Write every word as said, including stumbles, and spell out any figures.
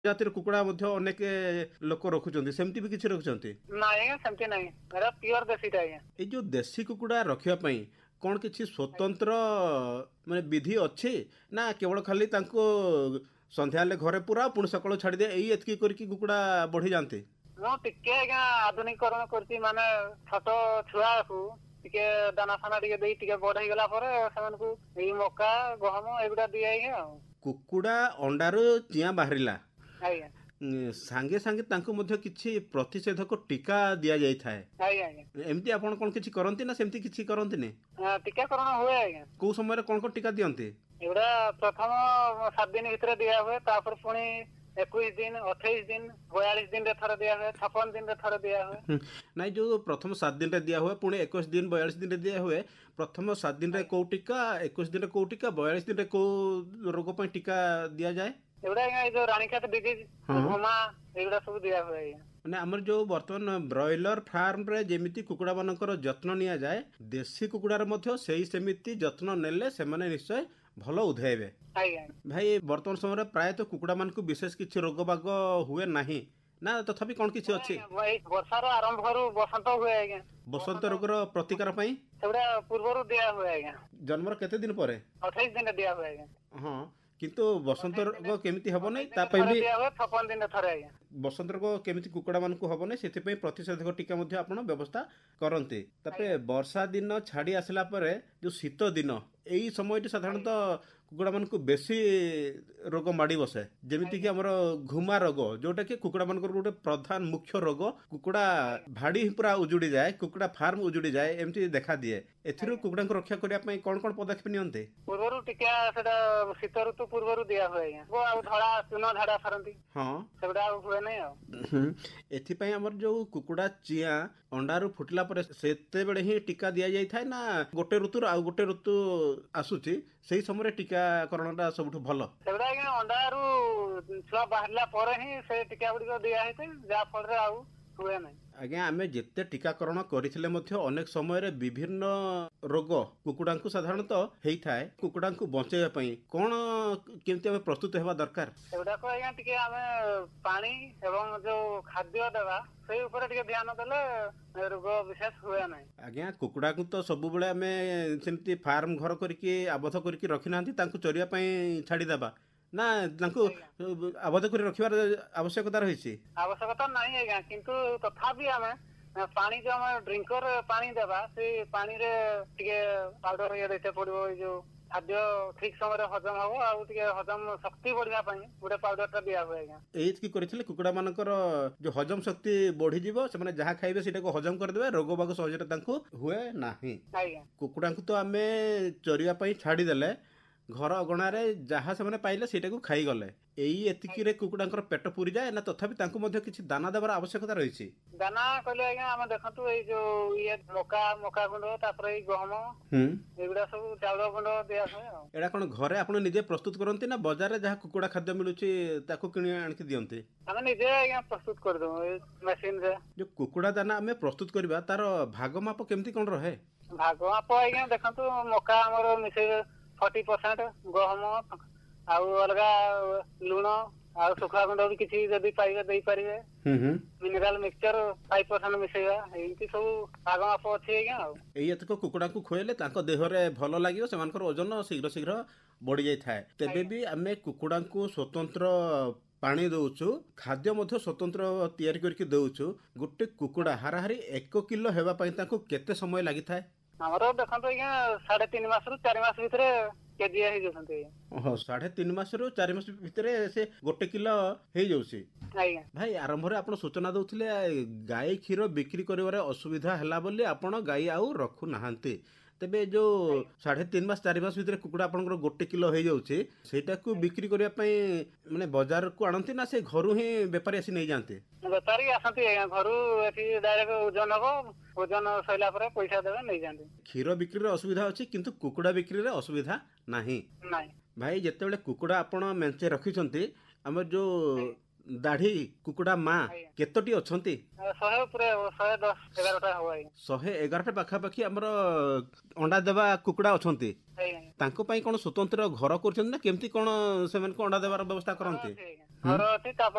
ଜାତିର କୁକୁଡ଼ା ମଧ୍ୟ ଅନେକ ଲୋକ ରଖୁଛନ୍ତି, ସେମିତି ବି କିଛି ରଖୁଛନ୍ତି? ନାଇଁ ଆଜ୍ଞା ସେମିତି ନାହିଁ, ଏଟା ପିଓର ଦେଶୀଟା ଆଜ୍ଞା। ଏଇ ଯୋଉ ଦେଶୀ କୁକୁଡ଼ା ରଖିବା ପାଇଁ କଣ କିଛି ସ୍ୱତନ୍ତ୍ର ମାନେ ବିଧି ଅଛି, ନା କେବଳ ଖାଲି ତାଙ୍କୁ ସନ୍ଧ୍ୟା ହେଲେ ଘରେ ପୁରା ପୁଣି ସକାଳୁ ଛାଡ଼ିଦିଏ, ଏଇ ଏତିକି କରିକି କୁକୁଡ଼ା ବଢ଼ିଯାଆନ୍ତି? ମୁଁ ଟିକେ ଆଜ୍ଞା ଆଧୁନିକରଣ କରିଛି, ମାନେ ଛୋଟ ଛୁଆକୁ ଟିକେ ଦାନା ଫାନା ଟିକେ ଦେଇ ଟିକେ ବଡ ହେଇଗଲା ପରେ ସେମାନଙ୍କୁ ଏଇ ମକା ଗହମ ଏଗୁଡା ଦିଆ ଆଜ୍ଞା ଆଉ। କୁକୁଡ଼ା ଅଣ୍ଡାରୁ ଚିଆଁ ବାହାରିଲା ଆଜ୍ଞା ସାଙ୍ଗେ ସାଙ୍ଗେ ତାଙ୍କୁ ମଧ୍ୟ କିଛି ପ୍ରତିଷେଧକ ଟୀକା ଦିଆଯାଇଥାଏ, ଆଜ୍ଞା ଆଜ୍ଞା ଏମିତି ଆପଣ କଣ କିଛି କରନ୍ତି ନା ସେମିତି କିଛି କରନ୍ତିନି? ଟୀକାକରଣ ହୁଏ ଆଜ୍ଞା। କୋଉ ସମୟରେ କଣ କଣ ଟୀକା ଦିଅନ୍ତି? ଏଗୁଡା ପ୍ରଥମ ସାତ ଦିନ ଭିତରେ ଦିଆ ହୁଏ, ତାପରେ ପୁଣି ଏକୋଇଶ ଦିନ ଅଠେଇଶ ଦିନ ବୟାଳିଶ ଦିନରେ ଥରେ ଦିଆ ହୁଏ, ଛପନ ଦିନରେ ଥରେ ଦିଆ ହୁଏ। ନାଇଁ, ଯୋଉ ପ୍ରଥମ ସାତ ଦିନରେ ଦିଆ ହୁଏ, ପୁଣି ଏକୋଇଶ ଦିନ ବୟାଳିଶ ଦିନରେ ଦିଆ ହୁଏ, ପ୍ରଥମ ସାତ ଦିନରେ କୋଉ ଟୀକା, ଏକୋଇଶ ଦିନରେ କୋଉ ଟୀକା, ବୟାଳିଶ ଦିନରେ କୋଉ ରୋଗ ପାଇଁ ଟୀକା ଦିଆଯାଏ? ଏଗୁଡା ଆଜ୍ଞା ଏଇ ଯୋଉ ରାଣୀଖେତ ଡିଜିଜ, ଘୁମା ଏଗୁଡା ସବୁ ଦିଆ ହୁଏ ଆଜ୍ଞା। ମାନେ ଆମର ଯୋଉ ବର୍ତ୍ତମାନ ବ୍ରଏଲର ଫାର୍ମରେ ଯେମିତି କୁକୁଡ଼ା ମାନଙ୍କର ଯତ୍ନ ନିଆଯାଏ, ଦେଶୀ କୁକୁଡ଼ାର ମଧ୍ୟ ସେଇ ସେମିତି ଯତ୍ନ ନେଲେ ସେମାନେ ନିଶ୍ଚୟ ଭଲ ଉଧେଇବେ। ଆଜ୍ଞା ଭାଇ, ବର୍ତ୍ତମାନ ସମୟରେ ପ୍ରାୟତଃ କୁକୁଡ଼ା ମାନଙ୍କୁ ବିଶେଷ କିଛି ରୋଗ ବାଗ ହୁଏ ନାହିଁ, ନା ତଥାପି କଣ କିଛି ଅଛି? ଏଇ ବର୍ଷାର ଆରମ୍ଭରୁ ବସନ୍ତ ହୁଏ ଆଜ୍ଞା। ବସନ୍ତ ରୋଗର ପ୍ରତିକାର ପାଇଁ ସେଗୁଡା ପୂର୍ବରୁ ଦିଆ ହୁଏ ଆଜ୍ଞା। ଜନ୍ମର କେତେ ଦିନ ପରେ? ଅଠେଇଶ ଦିନରେ ଦିଆ ହୁଏ ଆଜ୍ଞା। ହଁ, କିନ୍ତୁ ବସନ୍ତ ରୋଗ କେମିତି ହବ ନାହିଁ ତା ପାଇଁ ଥରେ ବି ଦିଆ ହୁଏ, ଛପନ ଦିନରେ ଥରେ ଆଜ୍ଞା। ବସନ୍ତ ରୋଗ କେମିତି କୁକୁଡ଼ା ମାନଙ୍କୁ ହବ ନାହିଁ ସେଥିପାଇଁ ପ୍ରତିଷେଧକ ଟୀକା ମଧ୍ୟ ଆପଣ ବ୍ୟବସ୍ଥା କରନ୍ତି। ତାପରେ ବର୍ଷା ଦିନ ଛାଡି ଆସିଲା ପରେ ଯୋଉ ଶୀତ ଦିନ, ଏଇ ସମୟଟି ସାଧାରଣତଃ କୁକୁଡ଼ା ମାନଙ୍କୁ ବେଶୀ ରୋଗ ମାଡ଼ି ବସେ, ଯେମିତିକି ଆମର ଘୁମା ରୋଗ, ଯୋଉଟା କି କୁକୁଡ଼ା ମାନଙ୍କର ଗୋଟେ ପ୍ରଧାନ ମୁଖ୍ୟ ରୋଗ। କୁକୁଡ଼ା ଭାଡି ପୁରା ଉଜୁଡି ଯାଏ, କୁକୁଡ଼ା ଫାର୍ମ ଉଜୁଡି ଯାଏ, ଏମିତି ଦେଖା ଦିଏ। ଏଥିରୁ କୁକୁଡ଼ାଙ୍କୁ ରକ୍ଷା କରିବା ପାଇଁ କଣ କଣ ପଦକ୍ଷେପ ନିଅନ୍ତି? ପୂର୍ବରୁ ଟୀକା ସେଟା ଶୀତ ଋତୁ ପୂର୍ବରୁ ଦିଆ ହୁଏ ଆଜ୍ଞା। ଆଉ ଧଳା ଚୂନ ଝାଡା ଫାରନ୍ତି, ହଁ, ସେଗୁଡା ଆଉ ହୁଏ ନାହିଁ ଆଉ। ଏଥିପାଇଁ ଆମର ଯୋଉ କୁକୁଡ଼ା ଚିଆଁ ଅଣ୍ଡାରୁ ଫୁଟିଲା ପରେ ସେତେବେଳେ ହିଁ ଟୀକା ଦିଆଯାଇଥାଏ, ନା ଗୋଟେ ଋତୁରୁ ଆଉ ଗୋଟେ ଋତୁ ଆସୁଛି ସେଇ ସମୟରେ ଟୀକାକରଣ ଟା ସବୁଠୁ ଭଲ? ସେଗୁଡା ଆଜ୍ଞା ଅଣ୍ଡାରୁ ଛୁଆ ବାହାରିଲା ପରେ ହିଁ ସେ ଟୀକା ଗୁଡିକ ଦିଆ ହେଇଥାଏ, ଯାହା ଫଳରେ ଆଉ ହୁଏ ନାହିଁ। ଆଜ୍ଞା, ଆମେ ଯେତେ ଟୀକାକରଣ କରିଥିଲେ ମଧ୍ୟ ଅନେକ ସମୟରେ ବିଭିନ୍ନ ରୋଗ କୁକୁଡ଼ାଙ୍କୁ ସାଧାରଣତଃ ହେଇଥାଏ। କୁକୁଡ଼ାଙ୍କୁ ବଞ୍ଚେଇବା ପାଇଁ କଣ କେମିତି ଆମେ ପ୍ରସ୍ତୁତ ହେବା ଦରକାର? ସେଗୁଡାକ ଆଜ୍ଞା ଟିକେ ଆମେ ପାଣି ଏବଂ ଯୋଉ ଖାଦ୍ୟ ଦେବା ସେଇ ଉପରେ ଟିକେ ଧ୍ୟାନ ଦେଲେ ରୋଗ ବିଶେଷ ହୁଏ ନାହିଁ। ଆଜ୍ଞା, କୁକୁଡ଼ାକୁ ତ ସବୁବେଳେ ଆମେ ସେମିତି ଫାର୍ମ ଘର କରିକି ଆବଦ୍ଧ କରିକି ରଖିନାହାନ୍ତି, ତାଙ୍କୁ ଚରିବା ପାଇଁ ଛାଡ଼ିଦେବା, ନା ତାଙ୍କୁ ଆବଦ୍ଧ କରି ରଖିବାର ଆବଶ୍ୟକତା ରହିଛି? ଆବଶ୍ୟକତା ନାହିଁ ଆଜ୍ଞା, କିନ୍ତୁ ତଥାପି ଆମେ ପାଣି ଯୋଉ ଆମେ ଡ୍ରିଙ୍କର ପାଣି ଦେବା, ସେଇ ପାଣିରେ ଟିକେ ପାଉଡର ଇଏ ଦେଇତେ ପଡିବ, ଏଇ ଯୋଉ ଖାଦ୍ୟ ଠିକ ସମୟରେ ହଜମ ହବ, ଆଉ ଟିକେ ହଜମ ଶକ୍ତି ବଢିବା ପାଇଁ ଗୋଟେ ପାଉଡର ଟା ଦିଆ ହୁଏ ଆଜ୍ଞା। ଏଇତିକି କରିଥିଲେ କୁକୁଡ଼ା ମାନଙ୍କର ଯୋଉ ହଜମ ଶକ୍ତି ବଢିଯିବ, ସେମାନେ ଯାହା ଖାଇବେ ସେଇଟାକୁ ହଜମ କରିଦେବେ, ରୋଗ ବାଗ ସହଜରେ ତାଙ୍କୁ ହୁଏ ନାହିଁ। କୁକୁଡ଼ାଙ୍କୁ ତ ଆମେ ଚରିବା ପାଇଁ ଛାଡ଼ିଦେଲେ, ଘର ଅଗଣାରେ ଯାହା ସେମାନେ ପାଇଲେ ସେଇଟାକୁ ଖାଇଗଲେ, ଏଇ ଏତିକିରେ କୁକୁଡ଼ାଙ୍କର ପେଟ ପୁରିଯାଏ, ନା ତଥାପି ତାଙ୍କୁ ମଧ୍ୟ କିଛି ଦାନା ଦେବାର ଆବଶ୍ୟକତା ରହିଛି? ଦାନା କହିଲେ ଆଜ୍ଞା, ଆମେ ଦେଖନ୍ତୁ ଏଇ ଯୋଉ ଇଏ ମକା ମକା ଗୁଣ୍ଡ, ତାପରେ ଏଇ ଗହମ, ଏଗୁଡା ସବୁ ଚାଉଳ ଗୁଣ୍ଡ ଦିଆ ହୁଏ ଆଉ। ଏଇଟା କଣ ଘରେ ଆପଣ ନିଜେ ପ୍ରସ୍ତୁତ କରନ୍ତି, ନା ବଜାରରେ ଯାହା କୁକୁଡ଼ା ଖାଦ୍ୟ ମିଳୁଛି ତାକୁ କିଣି ଆଣିକି ଦିଅନ୍ତି? ଆମେ ନିଜେ ଆଜ୍ଞା ପ୍ରସ୍ତୁତ କରିଦଉ ଏଇ ମେସିନରେ। ଯୋଉ କୁକୁଡ଼ା ଦାନା ଆମେ ପ୍ରସ୍ତୁତ କରିବା, ତାର ଭାଗ ମାପ କେମିତି କଣ ରହେ? ଭାଗ ମାପ ଆଜ୍ଞା ଦେଖନ୍ତୁ, ମକା ଆମର ମିଶେଇବେ ଫର୍ଟି ପରସେଣ୍ଟ, ଗହମ ଆଉ ଅଲଗା ଲୁଣ ଆଉ ଶୁଖୁଆ ଗୁଣ୍ଡ ବି କିଛି ଯଦି ପାଇବେ ଦେଇପାରିବେ, ମିନେରାଲ ମିକ୍ସଚର ଫାଇଭ ପରସେଣ୍ଟ ମିଶେଇବା, ଏମିତି ସବୁ ଭାଗ ମାପ ଅଛି ଆଜ୍ଞା। ଆଉ ଏଇ ଏତକ କୁକୁଡ଼ାଙ୍କୁ ଖୁଆଇଲେ ତାଙ୍କ ଦେହରେ ଭଲ ଲାଗିବ, ସେମାନଙ୍କର ଓଜନ ଶୀଘ୍ର ଶୀଘ୍ର ବଢି ଯାଇଥାଏ। ତେବେ ବି ଆମେ କୁକୁଡ଼ାଙ୍କୁ ସ୍ୱତନ୍ତ୍ର ପାଣି ଦଉଛୁ, ଖାଦ୍ୟ ମଧ୍ୟ ସ୍ୱତନ୍ତ୍ର ତିଆରି କରିକି ଦଉଛୁ। ଗୋଟେ କୁକୁଡ଼ା ହାରାହାରି ଏକ କିଲୋ ହେବା ପାଇଁ ତାଙ୍କୁ କେତେ ସମୟ ଲାଗିଥାଏ? ଆମର ଦେଖନ୍ତୁ ଆଜ୍ଞା, ସାଢେ ତିନି ମାସରୁ ଚାରି ମାସ ଭିତରେ କେଜିଏ ହେଇଯାଉଛନ୍ତି। ଓହୋ, ସାଢେ ତିନି ମାସରୁ ଚାରି ମାସ ଭିତରେ ସେ ଗୋଟେ କିଲୋ ହେଇଯାଉଛି। ଭାଇ, ଆରମ୍ଭରେ ଆପଣ ସୂଚନା ଦଉଥିଲେ ଗାଈ କ୍ଷୀର ବିକ୍ରି କରିବାରେ ଅସୁବିଧା ହେଲା ବୋଲି ଆପଣ ଗାଈ ଆଉ ରଖୁନାହାନ୍ତି। ତେବେ ଯୋଉ ସାଢେ ତିନି ମାସ ଚାରି ମାସ ଭିତରେ କୁକୁଡ଼ା ଆପଣଙ୍କର ଗୋଟେ କିଲୋ ହେଇଯାଉଛି, ସେଇଟାକୁ ବିକ୍ରି କରିବା ପାଇଁ ମାନେ ବଜାରକୁ ଆଣନ୍ତି, ନା ସେ ଘରୁ ହିଁ ବେପାରୀ ଆସି ନେଇଯାଆନ୍ତି? ବେପାରୀ ଆସନ୍ତି ଆଜ୍ଞା, ଘରୁ ଏଠି ଡାଇରେକ୍ଟ ଓଜନ ହବ, ଓଜନ ସରିଲା ପରେ ପଇସା ଦେବେ, ନେଇଯାଆନ୍ତି। କ୍ଷୀର ବିକ୍ରିରେ ଅସୁବିଧା ଅଛି, କିନ୍ତୁ କୁକୁଡ଼ା ବିକ୍ରିରେ ଅସୁବିଧା ନାହିଁ। ଭାଇ, ଯେତେବେଳେ କୁକୁଡ଼ା ଆପଣ ମେଞ୍ଚେ ରଖିଛନ୍ତି, ଆମର ଯୋଉ ଦାଢି କୁକୁଡ଼ା ମା କେତୋଟି ଅଛନ୍ତି? ଶହେ ଉପରେ ଶହେ ଦଶ ଏଗାରଟା ହବ ଆଜ୍ଞା। ଶହେ ଏଗାରଟା ପାଖାପାଖି ଆମର ଅଣ୍ଡା ଦେବା କୁକୁଡ଼ା ଅଛନ୍ତି। ତାଙ୍କ ପାଇଁ କଣ ସ୍ୱତନ୍ତ୍ର ଘର କରୁଛନ୍ତି, ନା କେମିତି କଣ ସେମାନଙ୍କୁ ଅଣ୍ଡା ଦେବାର ବ୍ୟବସ୍ଥା କରନ୍ତି?